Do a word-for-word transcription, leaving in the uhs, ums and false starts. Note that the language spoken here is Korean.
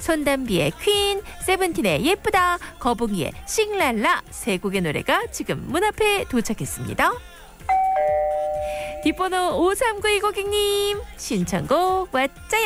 손담비의 퀸, 세븐틴의 예쁘다, 거북이의 싱랄라 세 곡의 노래가 지금 문 앞에 도착했습니다. 뒷번호 오삼구이 고객님 신청곡 왔자요.